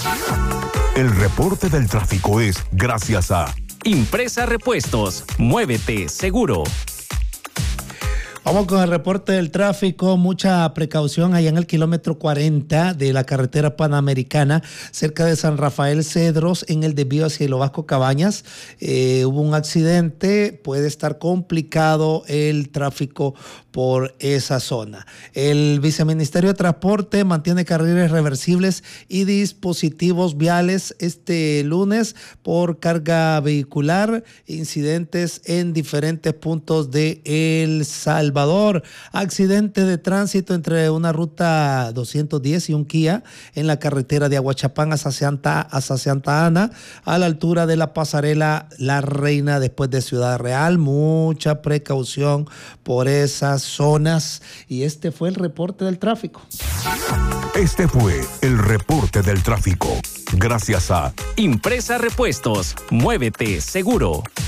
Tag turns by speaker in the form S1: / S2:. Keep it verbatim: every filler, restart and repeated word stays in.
S1: El reporte del tráfico es gracias a
S2: Impresa Repuestos. Muévete seguro.
S3: Vamos con el reporte del tráfico. Mucha precaución allá en el kilómetro cuarenta de la carretera panamericana, cerca de San Rafael Cedros, en el desvío hacia Hilo Vasco Cabañas. Eh, hubo un accidente, puede estar complicado el tráfico por esa zona. El Viceministerio de Transporte mantiene carriles reversibles y dispositivos viales este lunes por carga vehicular, incidentes en diferentes puntos de El Salvador. Accidente de tránsito entre una ruta doscientos diez y un Kia en la carretera de Aguachapán hacia Santa, hacia Santa Ana, a la altura de la pasarela La Reina después de Ciudad Real. Mucha precaución por esas zonas. Y este fue el reporte del tráfico.
S1: Este fue el reporte del tráfico. Gracias a
S2: Impresa Repuestos. Muévete seguro.